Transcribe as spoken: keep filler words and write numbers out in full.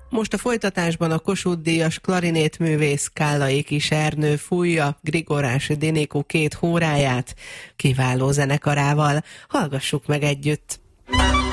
Most a folytatásban a Kossuth-díjas klarinétművész Kállai Kis Ernő fújja Grigorási Dinikó két hóráját kiváló zenekarával. Hallgassuk meg együtt!